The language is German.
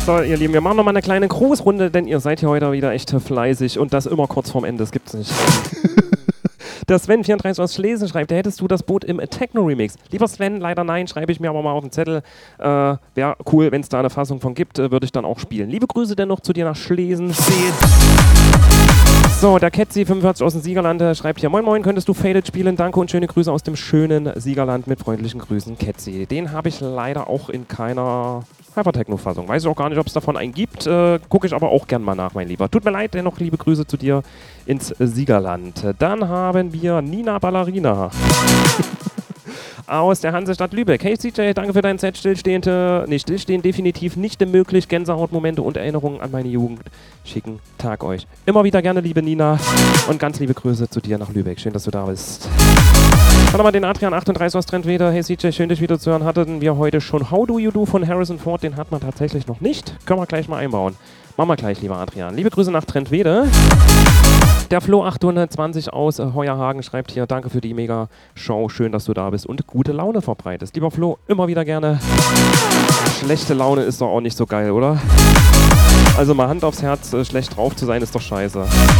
So, ihr Lieben, wir machen nochmal eine kleine Grußrunde, denn ihr seid hier heute wieder echt fleißig und das immer kurz vorm Ende, das gibt's nicht. Der Sven34 aus Schlesien schreibt, hättest du das Boot im Techno-Remix? Lieber Sven, leider nein, schreibe ich mir aber mal auf den Zettel. Wäre cool, wenn es da eine Fassung von gibt, würde ich dann auch spielen. Liebe Grüße dennoch zu dir nach Schlesien. So, der Ketzi45 aus dem Siegerland schreibt hier, moin moin, könntest du Faded spielen? Danke und schöne Grüße aus dem schönen Siegerland mit freundlichen Grüßen, Ketzi. Den habe ich leider auch in keiner Hypertechno-Fassung. Weiß ich auch gar nicht, ob es davon einen gibt. Gucke ich aber auch gern mal nach, mein Lieber. Tut mir leid, dennoch liebe Grüße zu dir ins Siegerland. Dann haben wir Nina Ballerina. Aus der Hansestadt Lübeck. Hey CJ, danke für dein Set. Stillstehen definitiv nicht möglich. Gänsehautmomente und Erinnerungen an meine Jugend. Schicken Tag euch. Immer wieder gerne, liebe Nina. Und ganz liebe Grüße zu dir nach Lübeck. Schön, dass du da bist. Dann haben wir den Adrian38 aus Trentweder. Hey CJ, schön dich wieder zu hören. Hatten wir heute schon How Do You Do von Harrison Ford. Den hat man tatsächlich noch nicht. Können wir gleich mal einbauen. Machen wir gleich, lieber Adrian. Liebe Grüße nach Trentweder. Der Flo820 aus Heuerhagen schreibt hier, danke für die Mega-Show, schön, dass du da bist und gute Laune verbreitest. Lieber Flo, immer wieder gerne. Schlechte Laune ist doch auch nicht so geil, oder? Also mal Hand aufs Herz, schlecht drauf zu sein ist doch scheiße.